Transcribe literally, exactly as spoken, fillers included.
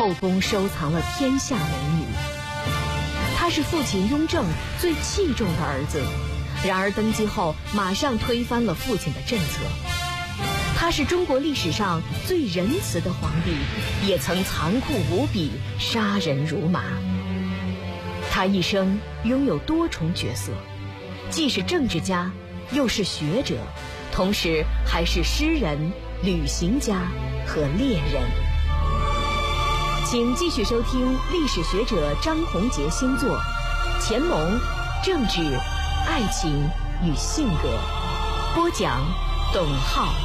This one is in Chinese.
后宫收藏了天下美女。他是父亲雍正最器重的儿子，然而登基后马上推翻了父亲的政策。他是中国历史上最仁慈的皇帝，也曾残酷无比，杀人如麻。他一生拥有多重角色，既是政治家，又是学者，同时还是诗人、旅行家和猎人。请继续收听历史学者张宏杰新作《乾隆、政治、爱情与性格》，播讲董浩。